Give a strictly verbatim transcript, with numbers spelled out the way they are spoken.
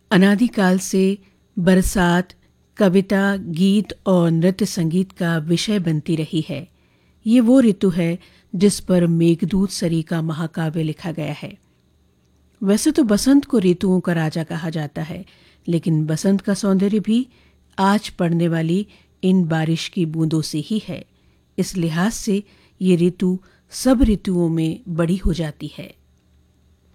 अनादिकाल से बरसात कविता, गीत और नृत्य संगीत का विषय बनती रही है। ये वो ऋतु है जिस पर मेघदूत सरी का महाकाव्य लिखा गया है। वैसे तो बसंत को ऋतुओं का राजा कहा जाता है, लेकिन बसंत का सौंदर्य भी आज पड़ने वाली इन बारिश की बूंदों से ही है। इस लिहाज से ये ऋतु सब ऋतुओं में बड़ी हो जाती है।